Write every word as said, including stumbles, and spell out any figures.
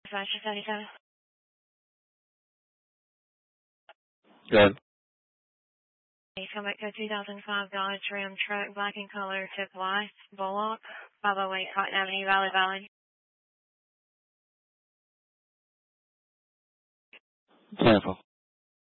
Roger, seventy-seven. Go ahead. He's coming back to a two thousand five Dodge Ram truck, black in color, tip white, Bullock, five oh eight Cotton Avenue, Valley Valley. Tampa.